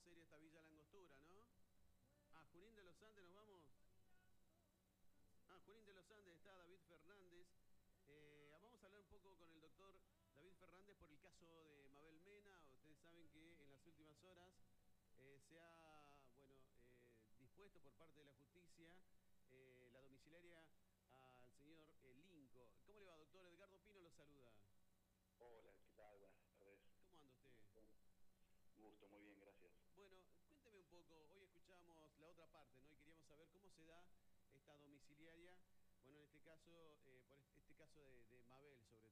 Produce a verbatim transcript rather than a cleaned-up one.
a ir hasta Villa Langostura, ¿no? Ah, Junín de los Andes, ¿nos vamos? Ah, Junín de los Andes, está David Fernández. Eh, vamos a hablar un poco con el doctor David Fernández por el caso de Mabel Mena. Ustedes saben que en las últimas horas eh, se ha, bueno, eh, dispuesto por parte de la justicia eh, la domiciliaria al señor eh, Linco. ¿Cómo le va, doctor? Edgardo Pino lo saluda. Hola, ¿qué tal? Buenas tardes. ¿Cómo anda usted? Un gusto, muy bien, gracias. Bueno, cuénteme un poco, hoy escuchamos la otra parte, ¿no? Y queríamos saber cómo se da esta domiciliaria, bueno, en este caso, eh, por este caso de, de Mabel, sobre todo.